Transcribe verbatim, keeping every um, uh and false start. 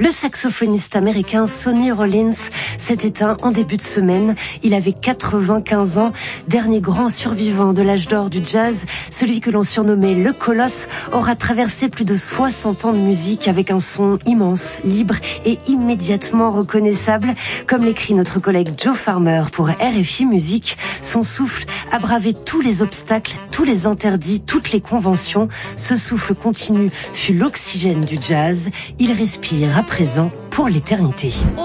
Le saxophoniste américain Sonny Rollins s'est éteint en début de semaine. Il avait quatre-vingt-quinze ans, dernier grand survivant de l'âge d'or du jazz. Celui que l'on surnommait le Colosse aura traversé plus de soixante ans de musique avec un son immense, libre et immédiatement reconnaissable. Comme l'écrit notre collègue Joe Farmer pour R F I Musique, son souffle a bravé tous les obstacles, tous les interdits, toutes les conventions. Ce souffle continu fut l'oxygène du jazz. Il respire à présent pour l'éternité.